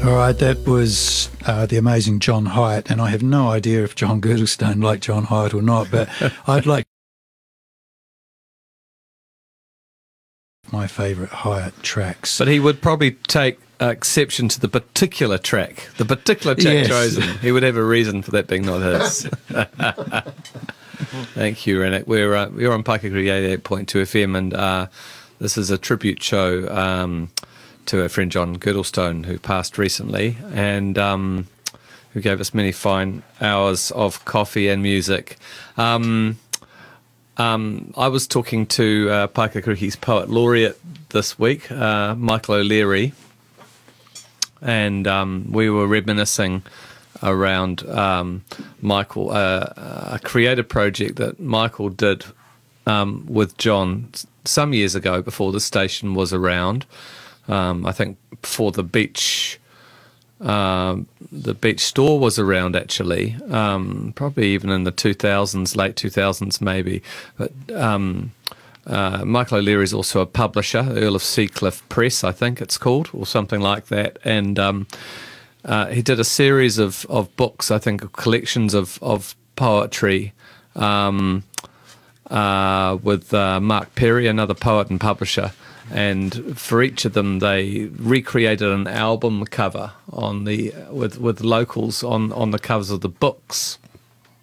All right, that was the amazing John Hyatt, and I have no idea if John Girdlestone liked John Hyatt or not, but I'd like my favourite Hyatt tracks. But he would probably take exception to the particular track Yes. chosen. He would have a reason for that being not his. Thank you, Rennick. We're on Paikakuri 88.2 FM, and this is a tribute show to our friend John Girdlestone, who passed recently, and who gave us many fine hours of coffee and music. I was talking to Paikakuri's poet laureate this week, Michael O'Leary, and we were reminiscing around Michael, a creative project that Michael did with John some years ago before the station was around. I think before the beach store was around, actually, probably even in the 2000s, late 2000s maybe. But Michael O'Leary is also a publisher, Earl of Seacliff Press, I think it's called, or something like that. And he did a series of books, I think, collections of poetry with Mark Perry, another poet and publisher. And for each of them, they recreated an album cover with locals on the covers of the books.